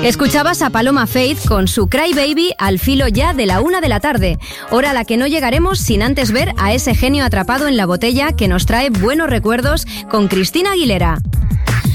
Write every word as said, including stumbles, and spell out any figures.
Escuchabas a Paloma Faith con su Cry Baby al filo ya de la una de la tarde, hora a la que no llegaremos sin antes ver a ese genio atrapado en la botella que nos trae buenos recuerdos con Cristina Aguilera.